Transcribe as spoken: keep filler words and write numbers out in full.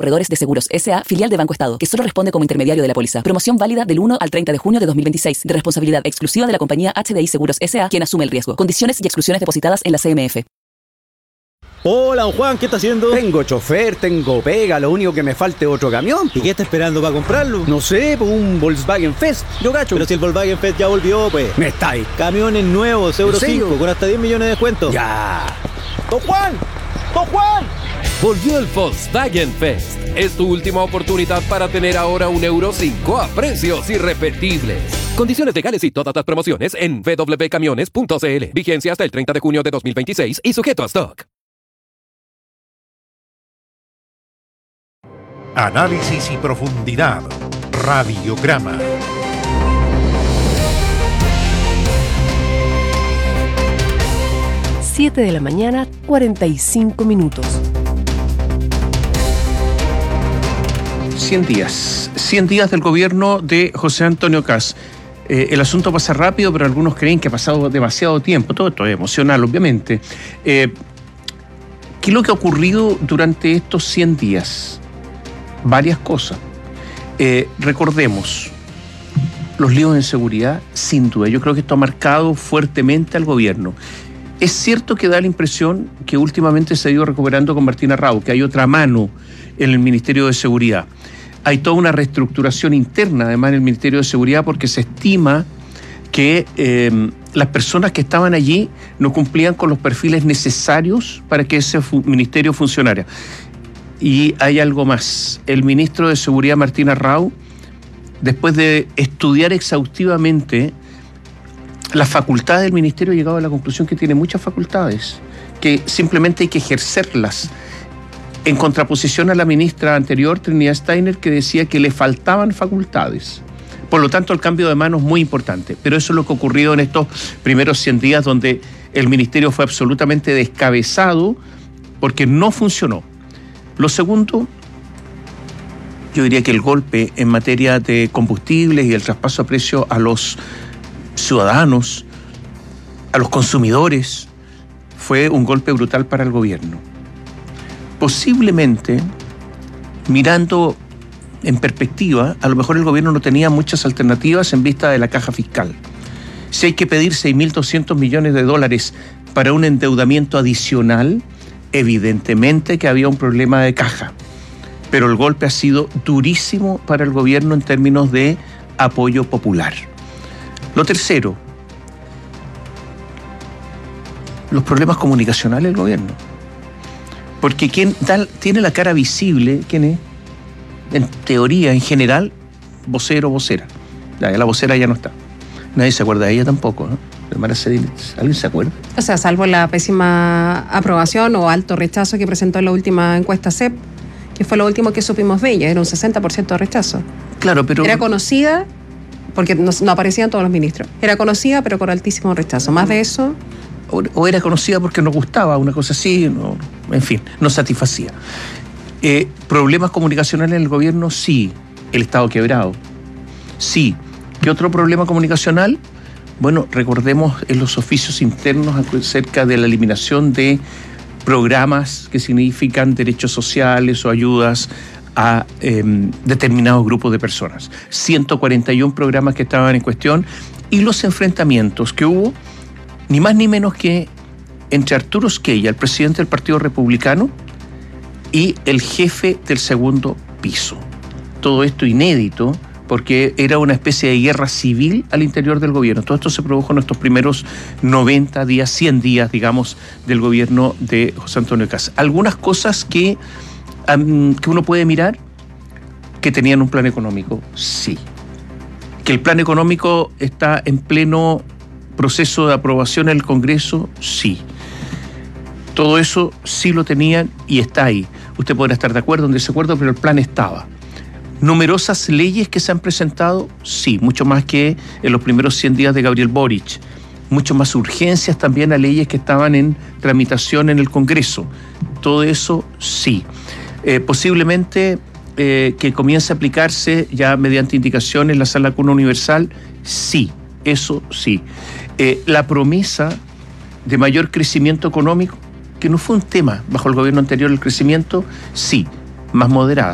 Corredores de Seguros S A, filial de Banco Estado, que solo responde como intermediario de la póliza. Promoción válida del uno al treinta de junio de dos mil veintiséis, de responsabilidad exclusiva de la compañía H D I Seguros S A, quien asume el riesgo. Condiciones y exclusiones depositadas en la C M F. Hola, don Juan, ¿qué está haciendo? Tengo chofer, tengo pega, lo único que me falta es otro camión. ¿Y qué está esperando para comprarlo? No sé, pues un Volkswagen Fest, yo cacho. Pero si el Volkswagen Fest ya volvió, pues. Me está ahí. Camiones nuevos, Euro cinco, con hasta diez millones de descuento. Ya. ¡Don Juan! ¡Don Juan! Volvió el Volkswagen Fest. Es tu última oportunidad para tener ahora un Euro cinco a precios irrepetibles. Condiciones legales y todas las promociones en w w w punto camiones punto c l. Vigencia hasta el treinta de junio de dos mil veintiséis y sujeto a stock. Análisis y profundidad. Radiograma. siete de la mañana, cuarenta y cinco minutos. cien días. cien días del gobierno de José Antonio Kast. Eh, el asunto pasa rápido, pero algunos creen que ha pasado demasiado tiempo. Todo esto es emocional, obviamente. Eh, ¿Qué es lo que ha ocurrido durante estos cien días? Varias cosas. Eh, recordemos, los líos de seguridad, sin duda. Yo creo que esto ha marcado fuertemente al gobierno. Es cierto que da la impresión que últimamente se ha ido recuperando con Martín Arrau, que hay otra mano en el Ministerio de Seguridad. Hay toda una reestructuración interna, además, en el Ministerio de Seguridad, porque se estima que eh, las personas que estaban allí no cumplían con los perfiles necesarios para que ese fu- ministerio funcionara. Y hay algo más. El ministro de Seguridad, Martín Arrau, después de estudiar exhaustivamente las facultades del ministerio, ha llegado a la conclusión que tiene muchas facultades, que simplemente hay que ejercerlas, en contraposición a la ministra anterior, Trinidad Steiner, que decía que le faltaban facultades. Por lo tanto, el cambio de manos es muy importante. Pero eso es lo que ha ocurrido en estos primeros cien días, donde el ministerio fue absolutamente descabezado porque no funcionó. Lo segundo, yo diría que el golpe en materia de combustibles y el traspaso a precio a los ciudadanos, a los consumidores, fue un golpe brutal para el gobierno. Posiblemente, mirando en perspectiva, a lo mejor el gobierno no tenía muchas alternativas en vista de la caja fiscal. Si hay que pedir seis mil doscientos millones de dólares para un endeudamiento adicional, evidentemente que había un problema de caja, pero el golpe ha sido durísimo para el gobierno en términos de apoyo popular. Lo tercero, los problemas comunicacionales del gobierno. Porque quien da, tiene la cara visible, ¿quién es? En teoría, en general, vocero, vocera. Ya, la vocera ya no está. Nadie se acuerda de ella tampoco, ¿no? ¿Alguien se acuerda? O sea, salvo la pésima aprobación o alto rechazo que presentó en la última encuesta C E P, que fue lo último que supimos de ella, era un sesenta por ciento de rechazo. Claro, pero... Era conocida, porque no, no aparecían todos los ministros, era conocida pero con altísimo rechazo. Más de eso... O, o era conocida porque no gustaba, una cosa así, no, en fin, no satisfacía. Eh, ¿Problemas comunicacionales en el gobierno? Sí. ¿El Estado quebrado? Sí. ¿Qué otro problema comunicacional? Bueno, recordemos en los oficios internos acerca de la eliminación de programas que significan derechos sociales o ayudas a eh, determinados grupos de personas. ciento cuarenta y uno programas que estaban en cuestión y los enfrentamientos que hubo, ni más ni menos que entre Arturo Squella, el presidente del Partido Republicano, y el jefe del segundo piso. Todo esto inédito, porque era una especie de guerra civil al interior del gobierno. Todo esto se produjo en estos primeros noventa días, cien días, digamos, del gobierno de José Antonio Kast. Algunas cosas que, um, que uno puede mirar, que tenían un plan económico, sí. Que el plan económico está en pleno proceso de aprobación en el Congreso, sí. Todo eso sí lo tenían y está ahí. Usted podrá estar de acuerdo o en desacuerdo, pero el plan estaba. Numerosas leyes que se han presentado, sí, mucho más que en los primeros cien días de Gabriel Boric. Mucho más urgencias también a leyes que estaban en tramitación en el Congreso. Todo eso, sí. Eh, posiblemente eh, que comience a aplicarse ya mediante indicaciones la Sala Cuna Universal, sí, eso sí. Eh, la promesa de mayor crecimiento económico, que no fue un tema bajo el gobierno anterior, el crecimiento, sí, más moderado.